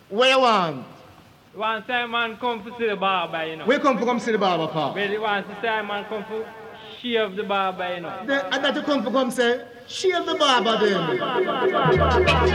What you want? One time man come to see the barber, you know. We come to come see the barber, pa. But the one time man come to shave the barber, you know. And that you come to come say, shave the barber then.